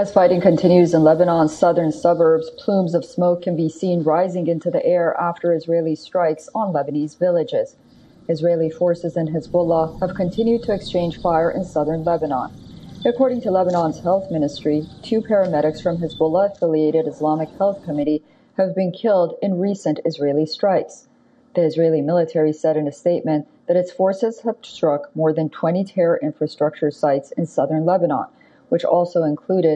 As fighting continues in Lebanon's southern suburbs, plumes of smoke can be seen rising into the air after Israeli strikes on Lebanese villages. Israeli forces and Hezbollah have continued to exchange fire in southern Lebanon. According to Lebanon's health ministry, 2 paramedics from Hezbollah-affiliated Islamic Health Committee have been killed in recent Israeli strikes. The Israeli military said in a statement that its forces have struck more than 20 terror infrastructure sites in southern Lebanon, which also included